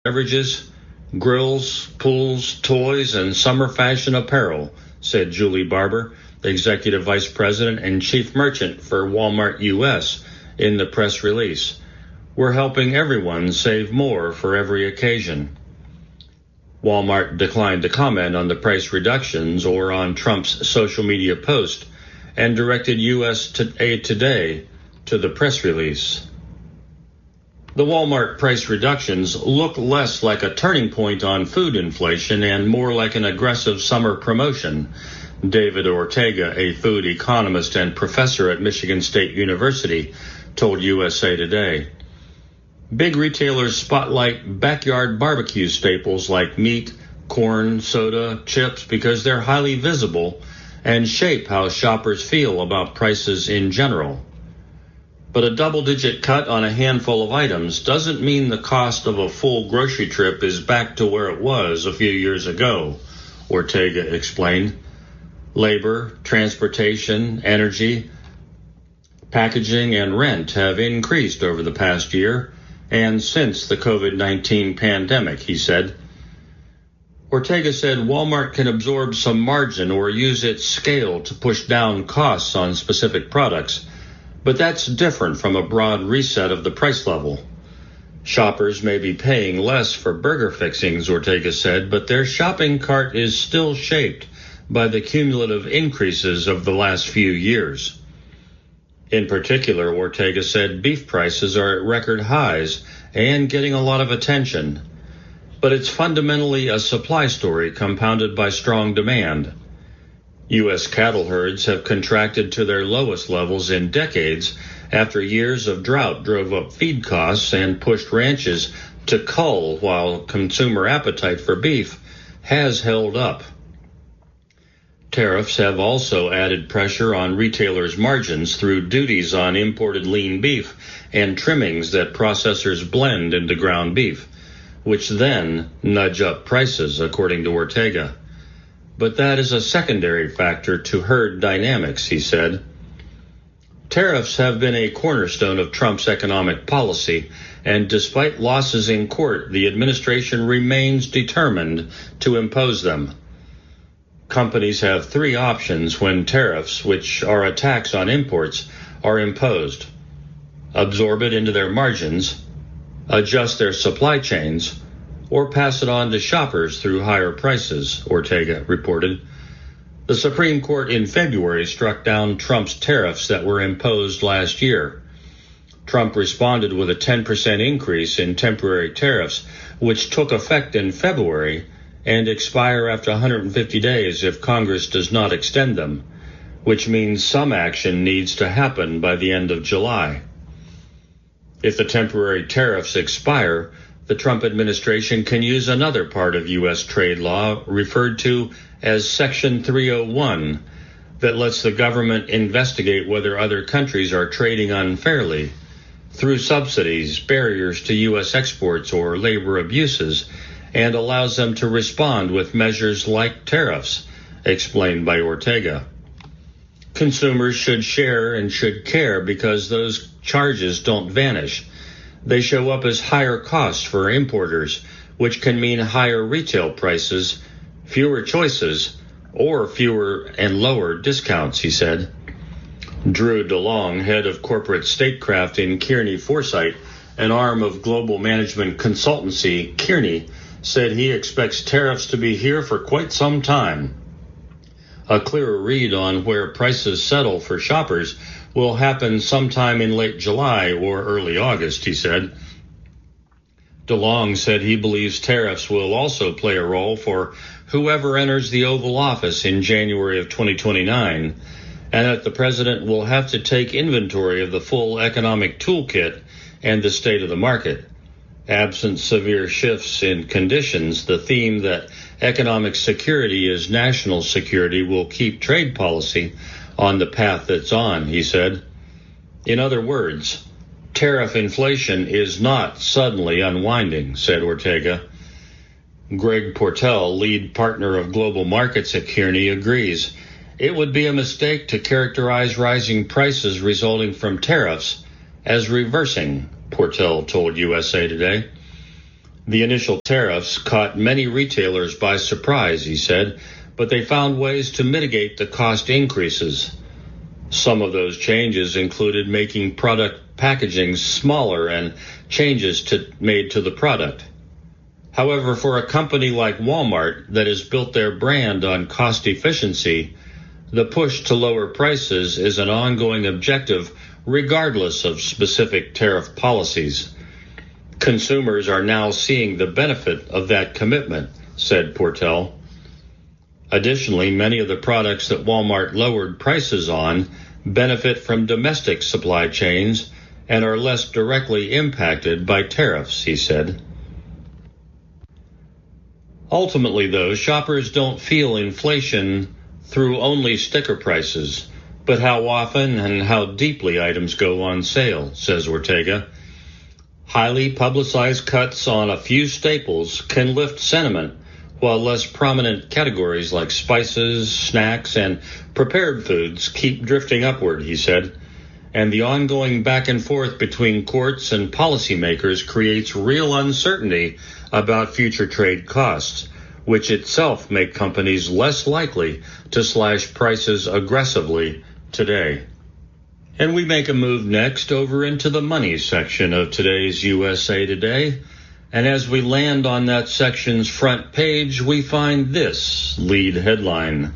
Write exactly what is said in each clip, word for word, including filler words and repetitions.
beverages, grills, pools, toys, and summer fashion apparel, said Julie Barber, Executive Vice President and Chief Merchant for Walmart U S, in the press release. We're helping everyone save more for every occasion. Walmart declined to comment on the price reductions or on Trump's social media post and directed U S Aid Today to the press release. The Walmart price reductions look less like a turning point on food inflation and more like an aggressive summer promotion, David Ortega, a food economist and professor at Michigan State University, told U S A Today. Big retailers spotlight backyard barbecue staples like meat, corn, soda, chips because they're highly visible and shape how shoppers feel about prices in general. But a double-digit cut on a handful of items doesn't mean the cost of a full grocery trip is back to where it was a few years ago, Ortega explained. Labor, transportation, energy, packaging, and rent have increased over the past year and since the COVID nineteen pandemic, he said. Ortega said Walmart can absorb some margin or use its scale to push down costs on specific products, but that's different from a broad reset of the price level. Shoppers may be paying less for burger fixings, Ortega said, but their shopping cart is still shaped by the cumulative increases of the last few years. In particular, Ortega said beef prices are at record highs and getting a lot of attention. But it's fundamentally a supply story compounded by strong demand. U S cattle herds have contracted to their lowest levels in decades after years of drought drove up feed costs and pushed ranches to cull while consumer appetite for beef has held up. Tariffs have also added pressure on retailers' margins through duties on imported lean beef and trimmings that processors blend into ground beef, which then nudge up prices, according to Ortega. But that is a secondary factor to herd dynamics, he said. Tariffs have been a cornerstone of Trump's economic policy, and despite losses in court, the administration remains determined to impose them. Companies have three options when tariffs, which are a tax on imports, are imposed. Absorb it into their margins, adjust their supply chains, or pass it on to shoppers through higher prices, Ortega reported. The Supreme Court in February struck down Trump's tariffs that were imposed last year. Trump responded with a ten percent increase in temporary tariffs, which took effect in February and expire after one hundred fifty days if Congress does not extend them, which means some action needs to happen by the end of July. If the temporary tariffs expire, the Trump administration can use another part of U S trade law referred to as Section three oh one that lets the government investigate whether other countries are trading unfairly through subsidies, barriers to U S exports, or labor abuses, and allows them to respond with measures like tariffs, explained by Ortega. Consumers should share and should care because those charges don't vanish. They show up as higher costs for importers, which can mean higher retail prices, fewer choices, or fewer and lower discounts, he said. Drew DeLong, head of corporate statecraft in Kearney Foresight, an arm of global management consultancy Kearney, said he expects tariffs to be here for quite some time. A clearer read on where prices settle for shoppers will happen sometime in late July or early August, he said. DeLong said he believes tariffs will also play a role for whoever enters the Oval Office in January of twenty twenty-nine, and that the president will have to take inventory of the full economic toolkit and the state of the market. Absent severe shifts in conditions, the theme that economic security is national security will keep trade policy on the path it's on, he said. In other words, tariff inflation is not suddenly unwinding, said Ortega. Greg Portell, lead partner of global markets at Kearney, agrees. It would be a mistake to characterize rising prices resulting from tariffs as reversing, Portell told U S A Today. The initial tariffs caught many retailers by surprise, he said, but they found ways to mitigate the cost increases. Some of those changes included making product packaging smaller and changes to, made to the product. However, for a company like Walmart that has built their brand on cost efficiency, the push to lower prices is an ongoing objective regardless of specific tariff policies. Consumers are now seeing the benefit of that commitment, said Portell. Additionally, many of the products that Walmart lowered prices on benefit from domestic supply chains and are less directly impacted by tariffs, he said. Ultimately, though, shoppers don't feel inflation through only sticker prices, but how often and how deeply items go on sale, says Ortega. Highly publicized cuts on a few staples can lift sentiment, while less prominent categories like spices, snacks, and prepared foods keep drifting upward, he said. And the ongoing back and forth between courts and policymakers creates real uncertainty about future trade costs, which itself make companies less likely to slash prices aggressively today. And we make a move next over into the money section of today's U S A Today. And as we land on that section's front page, we find this lead headline.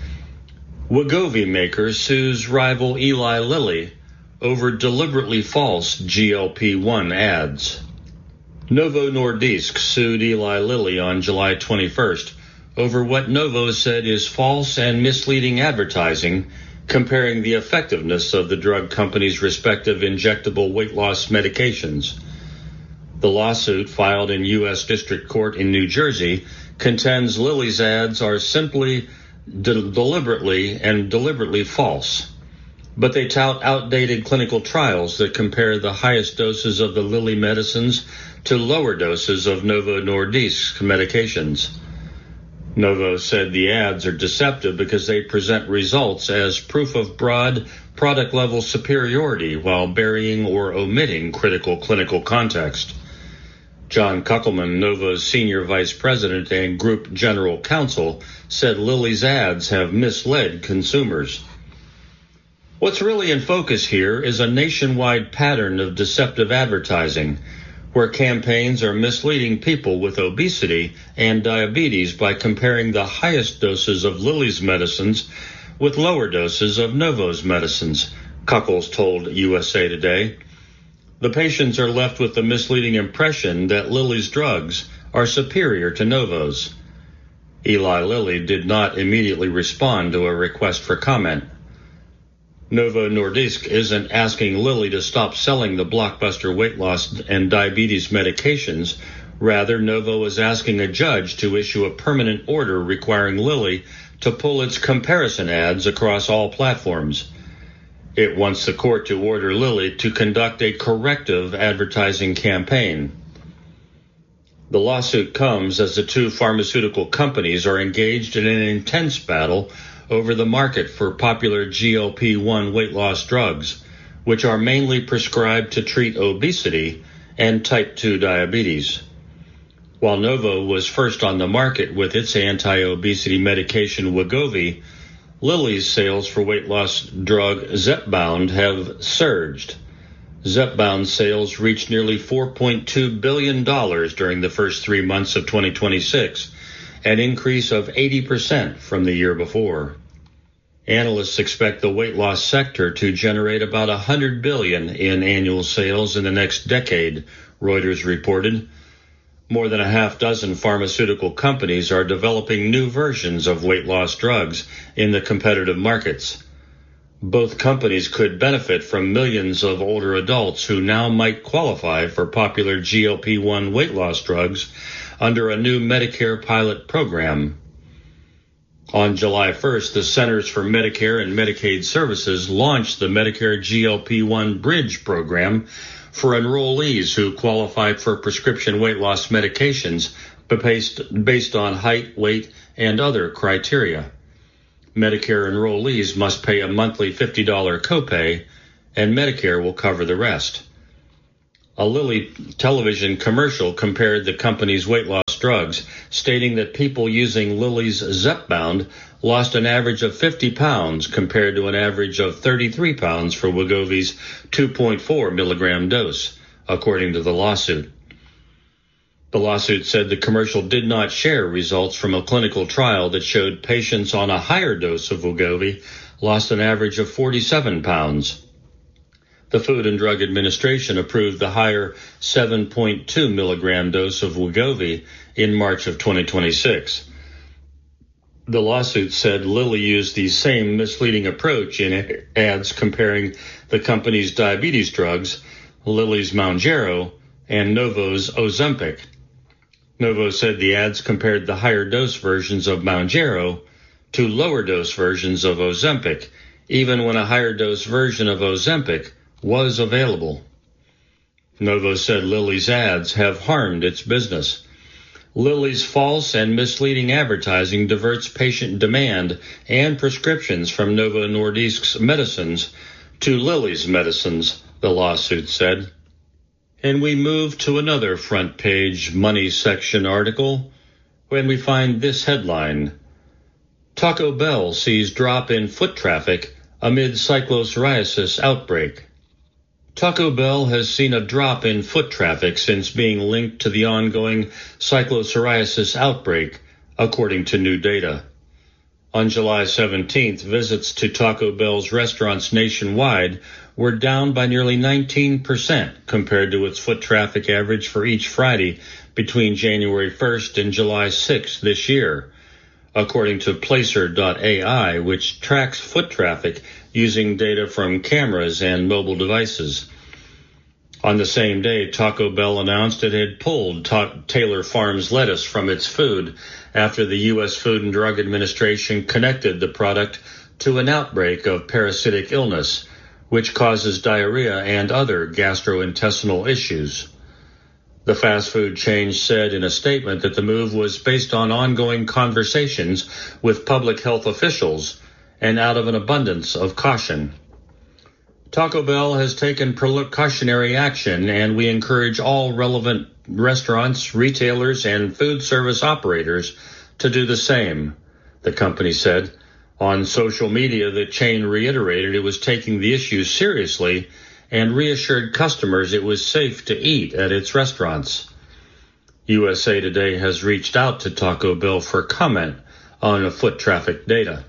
Wegovy maker sues rival Eli Lilly over deliberately false G L P one ads. Novo Nordisk sued Eli Lilly on July twenty-first over what Novo said is false and misleading advertising comparing the effectiveness of the drug company's respective injectable weight loss medications. The lawsuit, filed in U S District Court in New Jersey, contends Lilly's ads are simply de- deliberately and deliberately false. But they tout outdated clinical trials that compare the highest doses of the Lilly medicines to lower doses of Novo Nordisk's medications. Novo said the ads are deceptive because they present results as proof of broad product-level superiority while burying or omitting critical clinical context. John Kuckelman, Novo's senior vice president and group general counsel, said Lilly's ads have misled consumers. What's really in focus here is a nationwide pattern of deceptive advertising, where campaigns are misleading people with obesity and diabetes by comparing the highest doses of Lilly's medicines with lower doses of Novo's medicines, Kuckles told U S A Today. The patients are left with the misleading impression that Lilly's drugs are superior to Novo's. Eli Lilly did not immediately respond to a request for comment. Novo Nordisk isn't asking Lilly to stop selling the blockbuster weight loss and diabetes medications. Rather, Novo is asking a judge to issue a permanent order requiring Lilly to pull its comparison ads across all platforms. It wants the court to order Lilly to conduct a corrective advertising campaign. The lawsuit comes as the two pharmaceutical companies are engaged in an intense battle over the market for popular G L P one weight loss drugs, which are mainly prescribed to treat obesity and type two diabetes. While Novo was first on the market with its anti-obesity medication Wegovy, Lilly's sales for weight loss drug Zepbound have surged. Zepbound sales reached nearly four point two billion dollars during the first three months of twenty twenty-six, an increase of eighty percent from the year before. Analysts expect the weight loss sector to generate about one hundred billion dollars in annual sales in the next decade, Reuters reported. More than a half dozen pharmaceutical companies are developing new versions of weight loss drugs in the competitive markets. Both companies could benefit from millions of older adults who now might qualify for popular G L P one weight loss drugs under a new Medicare pilot program. On July first, the Centers for Medicare and Medicaid Services launched the Medicare G L P one Bridge program for enrollees who qualify for prescription weight loss medications based, based on height, weight, and other criteria. Medicare enrollees must pay a monthly fifty dollars copay, and Medicare will cover the rest. A Lilly television commercial compared the company's weight loss drugs, stating that people using Lilly's Zepbound lost an average of fifty pounds compared to an average of thirty-three pounds for Wegovy's two point four milligram dose, according to the lawsuit. The lawsuit said the commercial did not share results from a clinical trial that showed patients on a higher dose of Wegovy lost an average of forty-seven pounds. The Food and Drug Administration approved the higher seven point two milligram dose of Wegovy in March of twenty twenty-six. The lawsuit said Lilly used the same misleading approach in ads comparing the company's diabetes drugs, Lilly's Mounjaro and Novo's Ozempic. Novo said the ads compared the higher dose versions of Mounjaro to lower dose versions of Ozempic, even when a higher dose version of Ozempic was available. Novo said Lilly's ads have harmed its business. Lilly's false and misleading advertising diverts patient demand and prescriptions from Novo Nordisk's medicines to Lilly's medicines, the lawsuit said. And we move to another front page money section article when we find this headline: Taco Bell sees drop in foot traffic amid cyclopsoriasis outbreak. Taco Bell has seen a drop in foot traffic since being linked to the ongoing cyclopsoriasis outbreak, according to new data. On July seventeenth, visits to Taco Bell's restaurants nationwide were down by nearly nineteen percent compared to its foot traffic average for each Friday between January first and July sixth this year, according to Placer dot A I, which tracks foot traffic using data from cameras and mobile devices. On the same day, Taco Bell announced it had pulled Ta- Taylor Farms lettuce from its food after the U S Food and Drug Administration connected the product to an outbreak of parasitic illness, which causes diarrhea and other gastrointestinal issues. The fast food chain said in a statement that the move was based on ongoing conversations with public health officials and out of an abundance of caution. Taco Bell has taken precautionary action, and we encourage all relevant restaurants, retailers, and food service operators to do the same, the company said. On social media, the chain reiterated it was taking the issue seriously and reassured customers it was safe to eat at its restaurants. U S A Today has reached out to Taco Bell for comment on the foot traffic data.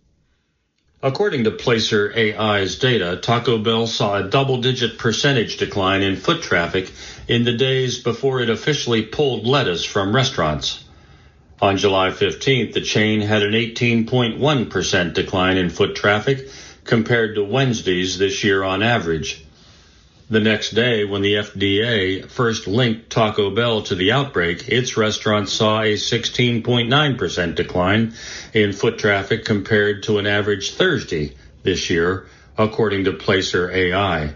According to Placer A I's data, Taco Bell saw a double-digit percentage decline in foot traffic in the days before it officially pulled lettuce from restaurants. On July fifteenth, the chain had an eighteen point one percent decline in foot traffic compared to Wednesdays this year on average. The next day, when the F D A first linked Taco Bell to the outbreak, its restaurants saw a sixteen point nine percent decline in foot traffic compared to an average Thursday this year, according to Placer A I.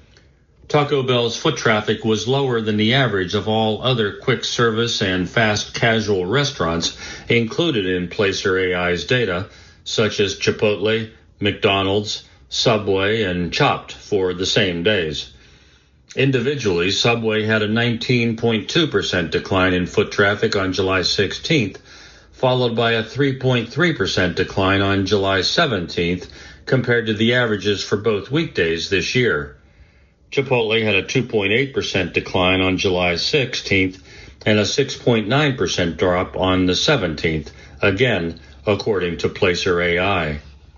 Taco Bell's foot traffic was lower than the average of all other quick service and fast casual restaurants included in Placer A I's data, such as Chipotle, McDonald's, Subway, and Chopped for the same days. Individually, Subway had a nineteen point two percent decline in foot traffic on July sixteenth, followed by a three point three percent decline on July seventeenth compared to the averages for both weekdays this year. Chipotle had a two point eight percent decline on July sixteenth and a six point nine percent drop on the seventeenth, again, according to Placer A I.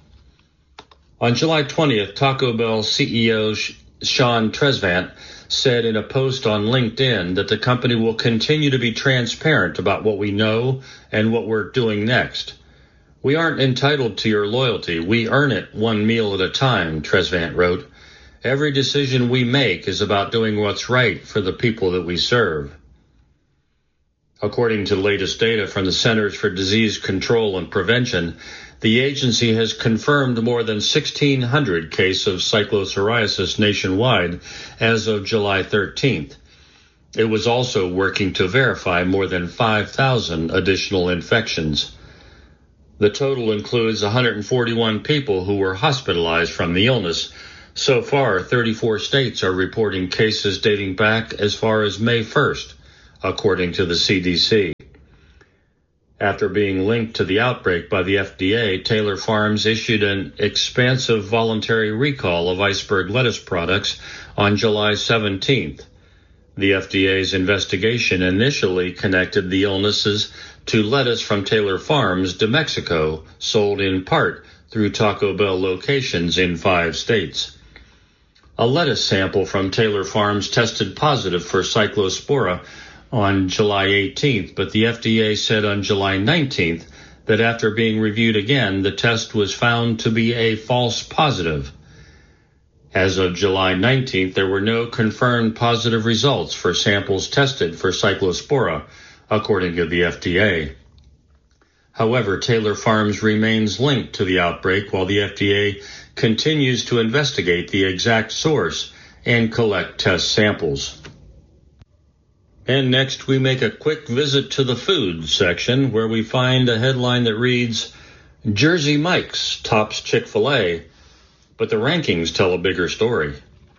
On July twentieth, Taco Bell C E O Sean Tresvant said in a post on LinkedIn that the company will continue to be transparent about what we know and what we're doing next. We aren't entitled to your loyalty. We earn it one meal at a time, Tresvant wrote. Every decision we make is about doing what's right for the people that we serve. According to latest data from the Centers for Disease Control and Prevention, the agency has confirmed more than sixteen hundred cases of cyclopsoriasis nationwide as of July thirteenth. It was also working to verify more than five thousand additional infections. The total includes one hundred forty-one people who were hospitalized from the illness, So far, thirty-four states are reporting cases dating back as far as May first, according to the C D C. After being linked to the outbreak by the F D A, Taylor Farms issued an expansive voluntary recall of iceberg lettuce products on July seventeenth. The F D A's investigation initially connected the illnesses to lettuce from Taylor Farms to Mexico, sold in part through Taco Bell locations in five states. A lettuce sample from Taylor Farms tested positive for Cyclospora on July eighteenth, but the F D A said on July nineteenth that after being reviewed again, the test was found to be a false positive. As of July nineteenth, there were no confirmed positive results for samples tested for Cyclospora, according to the F D A. However, Taylor Farms remains linked to the outbreak while the F D A continues to investigate the exact source and collect test samples. And next, we make a quick visit to the food section, where we find a headline that reads, Jersey Mike's tops Chick-fil-A, but the rankings tell a bigger story.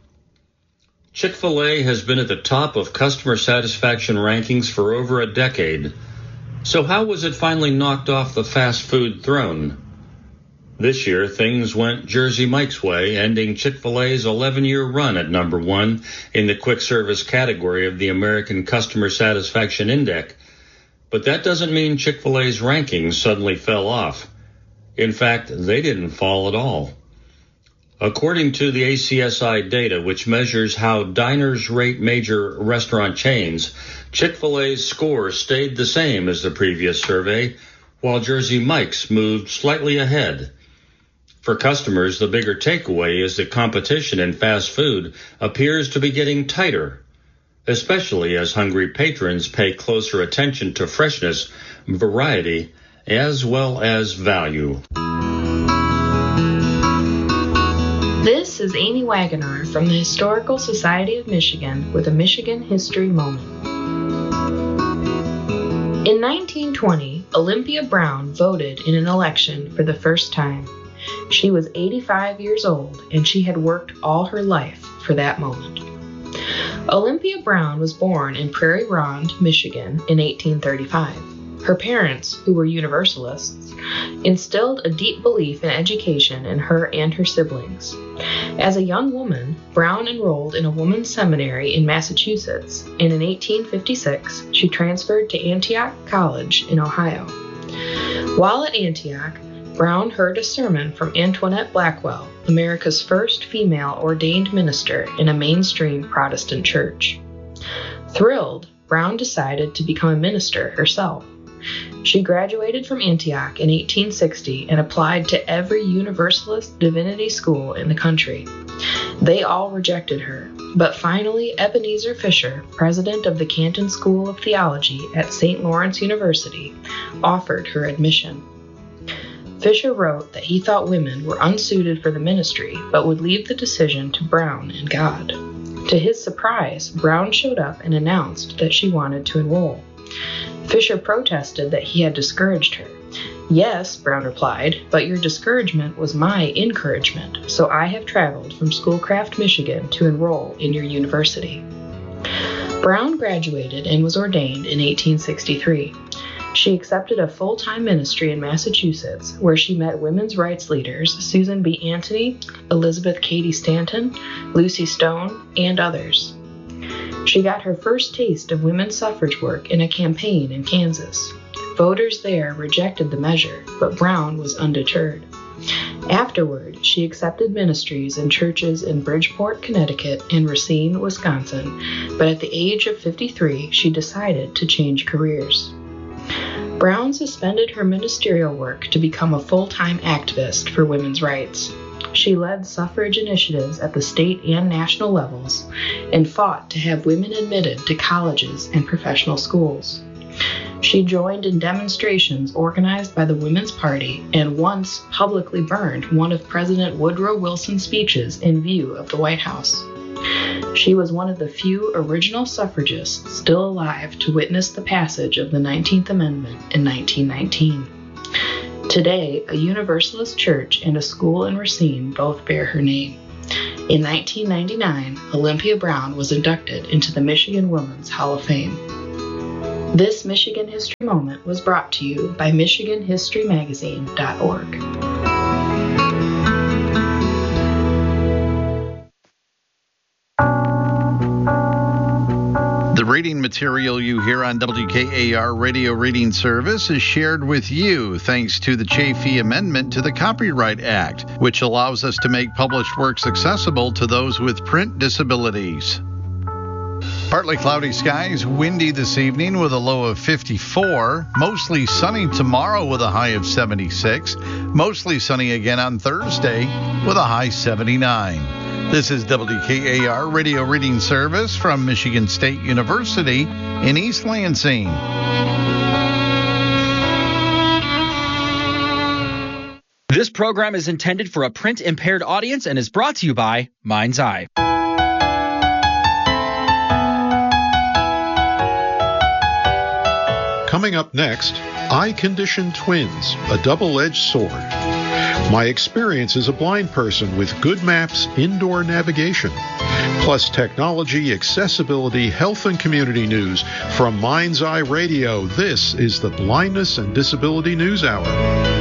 Chick-fil-A has been at the top of customer satisfaction rankings for over a decade. So how was it finally knocked off the fast food throne? This year, things went Jersey Mike's way, ending Chick-fil-A's eleven-year run at number one in the quick service category of the American Customer Satisfaction Index. But that doesn't mean Chick-fil-A's rankings suddenly fell off. In fact, they didn't fall at all. According to the A C S I data, which measures how diners rate major restaurant chains, Chick-fil-A's score stayed the same as the previous survey, while Jersey Mike's moved slightly ahead. For customers, the bigger takeaway is that competition in fast food appears to be getting tighter, especially as hungry patrons pay closer attention to freshness, variety, as well as value. This is Amy Wagoner from the Historical Society of Michigan with a Michigan History Moment. In nineteen twenty, Olympia Brown voted in an election for the first time. She was eighty-five years old, and she had worked all her life for that moment. Olympia Brown was born in Prairie Ronde, Michigan in eighteen thirty-five. Her parents, who were Universalists, instilled a deep belief in education in her and her siblings. As a young woman, Brown enrolled in a women's seminary in Massachusetts, and in eighteen fifty-six, she transferred to Antioch College in Ohio. While at Antioch, Brown heard a sermon from Antoinette Blackwell, America's first female ordained minister in a mainstream Protestant church. Thrilled, Brown decided to become a minister herself. She graduated from Antioch in eighteen sixty and applied to every Universalist divinity school in the country. They all rejected her, but finally Ebenezer Fisher, president of the Canton School of Theology at Saint Lawrence University, offered her admission. Fisher wrote that he thought women were unsuited for the ministry, but would leave the decision to Brown and God. To his surprise, Brown showed up and announced that she wanted to enroll. Fisher protested that he had discouraged her. Yes, Brown replied, but your discouragement was my encouragement, so I have traveled from Schoolcraft, Michigan to enroll in your university. Brown graduated and was ordained in eighteen sixty-three. She accepted a full-time ministry in Massachusetts, where she met women's rights leaders Susan B. Anthony, Elizabeth Cady Stanton, Lucy Stone, and others. She got her first taste of women's suffrage work in a campaign in Kansas. Voters there rejected the measure, but Brown was undeterred. Afterward, she accepted ministries in churches in Bridgeport, Connecticut, and Racine, Wisconsin, but at the age of fifty-three, she decided to change careers. Brown suspended her ministerial work to become a full-time activist for women's rights. She led suffrage initiatives at the state and national levels and fought to have women admitted to colleges and professional schools. She joined in demonstrations organized by the Women's Party and once publicly burned one of President Woodrow Wilson's speeches in view of the White House. She was one of the few original suffragists still alive to witness the passage of the nineteenth Amendment in nineteen nineteen. Today, a Universalist church and a school in Racine both bear her name. In nineteen ninety-nine, Olympia Brown was inducted into the Michigan Women's Hall of Fame. This Michigan History Moment was brought to you by Michigan History Magazine dot org. The reading material you hear on W K A R Radio Reading Service is shared with you thanks to the Chafee Amendment to the Copyright Act, which allows us to make published works accessible to those with print disabilities. Partly cloudy skies, windy this evening with a low of fifty-four. Mostly sunny tomorrow with a high of seventy-six. Mostly sunny again on Thursday with a high seventy-nine. This is W K A R Radio Reading Service from Michigan State University in East Lansing. This program is intended for a print-impaired audience and is brought to you by Mind's Eye. Coming up next, Eye Condition Twins, a double-edged sword. My experience as a blind person with good maps, indoor navigation, plus technology, accessibility, health, and community news from Mind's Eye Radio. This is the Blindness and Disability News Hour.